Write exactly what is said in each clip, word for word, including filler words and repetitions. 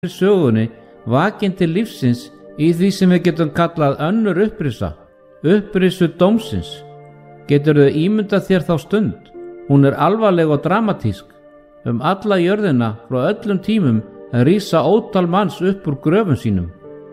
sögunni vakin til lífsins í því sem við getum kallað önnur upprisa, upprisu dómsins. Geturðu ímyndað þér þá stund? Hún er alvarleg og dramatísk. Um alla jörðina frá öllum tímum rísa ótal manns upp úr gröfum sínum.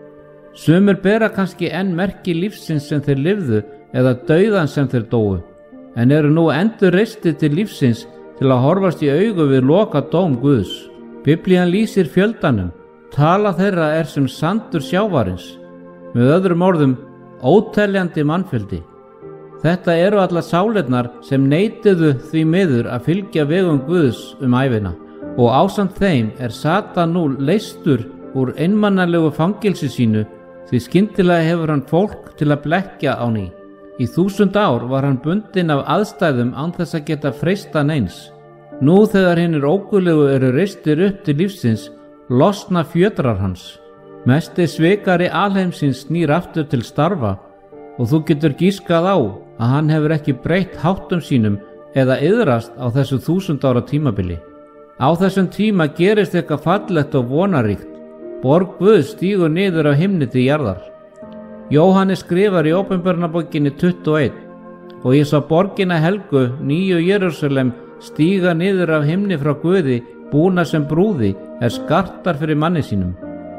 Sumir bera kannski enn merki lífsins sem þeir lifðu eða dauðan sem þeir dóu, en eru nú endur reistir til lífsins til að horfast í augu við loka dóm Guðs. Biblían lýsir fjöldanum, tala þeirra er sem sandur sjávarins, með öðrum orðum óteljandi mannfjöldi. Þetta eru allar sálirnar sem neituðu því miður að fylgja vegum Guðs um ævina, og ásamt þeim er Satan nú leystur úr einmannalegu fangilsi sínu, því skyndilega hefur hann fólk til að blekkja á ný. Í þúsund ár var hann bundinn af aðstæðum án þess að geta freista neins. Nú þegar hinir óguðlegu eru reistir upp til lífsins, losna fjötrar hans. Mesti svikari alheimsins snýr aftur til starfa, og þú getur gískað á að hann hefur ekki breytt háttum sínum eða iðrast á þessu þúsund ára tímabili. Á þessum tíma gerist eitthvað fallegt og vonaríkt. Borg Guðs stígur niður af himni til jarðar. Jóhannes skrifar í Åpenbarunarbókinni tuttugu og eitt: og ég sá borgina helgu, nýju Jerúsalem, stíga niður af himni frá Guði, búna sem brúði, er skartar fyrir manni sínum.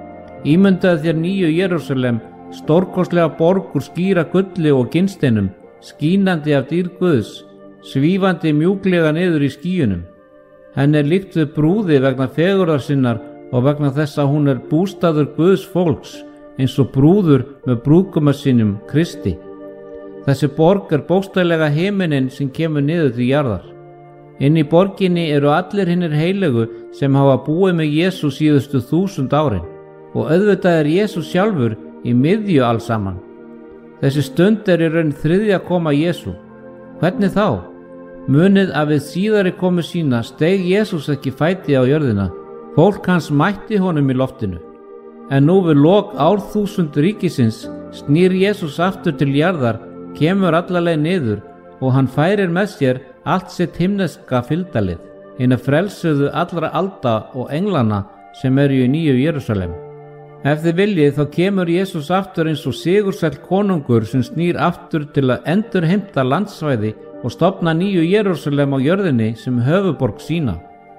Ímyndaðu þér nýju Jerúsalem, stórkostlega borg úr skýra gulli og ginnsteinum, skínandi af dýrð Guðs, svífandi mjúklega niður í skýjunum. Henn er líkt við brúði vegna fegurðar sinnar og vegna þess að hún er bústaður Guðs fólks, eins og brúður með brúðguma sínum, Kristi. Þessi borg er bókstaflega himinninn sem kemur niður til jarðar. Inn í borginni eru allir hinnir heilegu sem hafa búið með Jesú síðustu þúsund árin, og auðvitað er Jesú sjálfur í miðju alls saman. Þessi stund er í raun þriðja koma Jesú. Hvernig þá? Munið að við síðari komu sína steig Jesús ekki fæti á jörðina. Fólk hans mætti honum í loftinu. En nú við lok árþúsund ríkisins snýr Jesús aftur til jarðar, kemur allaleg niður, og hann færir með sér allt sitt himneska fylgdalið, hina frelsuðu allra alda og englana sem eru í nýju Jerúsalem. Ef þið viljið þá kemur Jesús aftur eins og sigursæll konungur sem snýr aftur til að endurheimta landsvæði og stofna nýju Jerúsalem á jörðinni sem höfuborg sína.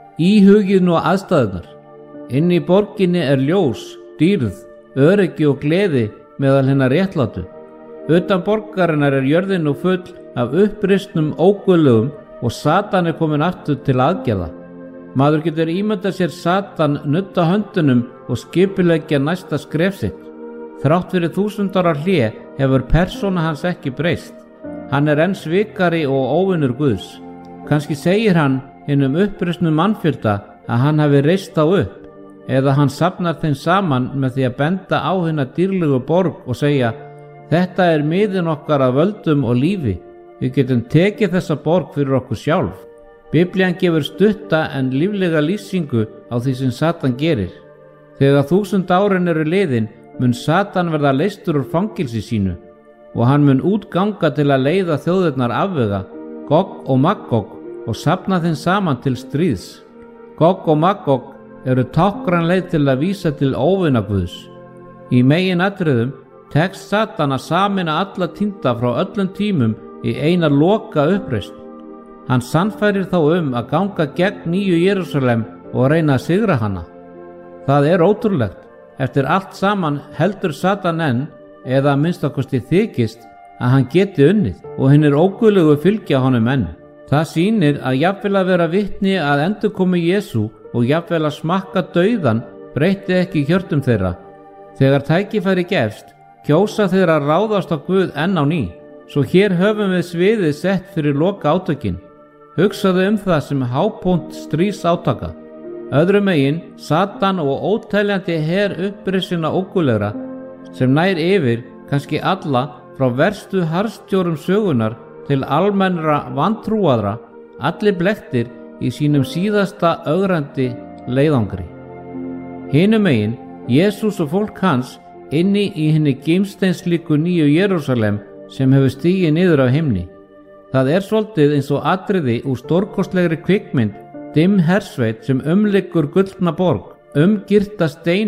Íhugið nú aðstæðunar. Inn í borginni er ljós, dýrð, öryggi og gleði meðal hinna réttlátu. Utan borgarinnar er jörðin nú full af uppristnum óguðlegum og Satan er komin aftur til aðgerða. Maður getur ímyndað sér Satan nudda höndunum og skipuleggja næsta skref sitt. Þrátt fyrir þúsund ára hlé hefur persóna hans ekki breyst. Hann er enn svikari og óvinnur Guðs. Kannski segir hann hinum uppreisnum mannfjölda að hann hafi reist á upp, eða hann safnar þeim saman með því að benda á hina dýrlegu borg og segja: þetta er miðin okkar af völdum og lífi. Við getum tekið þessa borg fyrir okkur sjálf. Biblían gefur stutta en líflega lýsingu á því sem Satan gerir. Þegar þúsund árin eru liðin mun Satan verða leystur úr fangilsi sínu, og hann mun útganga til að leiða þjóðirnar afvega, Gog og Magog, og safna þeim saman til stríðs. Gog og Magog eru táknræn leið til að vísa til óvina Guðs. Í meginatriðum tekst Satan að sameina alla týnda frá öllum tímum í eina loka uppreisn. Hann sannfærir þá um að ganga gegn nýju Jerúsalem og reyna að sigra hana. Það er ótrúlegt. Eftir allt saman heldur Satan enn, eða að minnstakosti þykist, að hann geti unnið, og hinnir óguðlegu fylgja honum enn. Það sýnir að jafnvel að vera vitni að endurkomu Jesú og jafnvel að smakka dauðan breytti ekki hjörtum þeirra. Þegar tækifæri gefst, kjósa þeirra að ráðast á Guð enn á ný. Svo hér höfum við sviðið sett fyrir loka átökin. Hugsaðu um það sem hápunkt stríðs átaka. Öðrum megin Satan og óteljandi her upprisinna óguðlegra sem nær yfir kannski alla frá verstu harðstjórum sögunar til almennra vantrúaðra, allir blekktir í sínum síðasta ögrandi leiðangri. Hinum megin Jesús og fólk hans inni í hinni gimsteinslíku nýju Jerúsalem sem hefur stigið niður af himni. Það er svolítið eins og atriði úr stórkostlegri kvikmynd, dimm hersveit sem umlykur gullna borg, umgirta stein